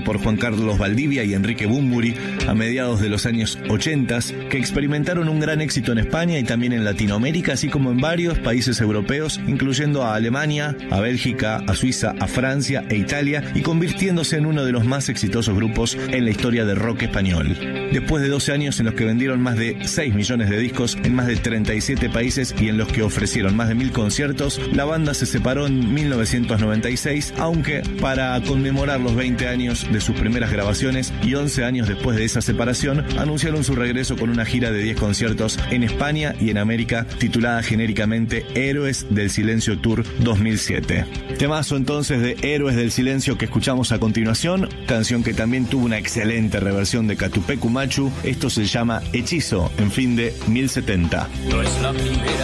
por Juan Carlos Valdivia y Enrique Bunbury a mediados de los años 80, que experimentaron un gran éxito en España y también en Latinoamérica, así como en varios países europeos, incluyendo a Alemania, a Bélgica, a Suiza, a Francia e Italia, y convirtiéndose en uno de los más exitosos grupos en la historia del rock español. Después de 12 años en los que vendieron más de 6 millones de discos en más de 37 países y en los que ofrecieron más de 1000 conciertos, la banda se separó en 1996, aunque para conmemorar los 20 años de sus primeras grabaciones y 11 años después de esa separación, anunciaron su regreso con una gira de 10 conciertos en España y en América, titulada genéricamente Héroes del Silencio Tour 2007. Temazo entonces de Héroes del Silencio que escuchamos a continuación, canción que también tuvo una excelente reversión de Catupecu Machu. Esto se llama Hechizo, en fin de 1070. No es la primera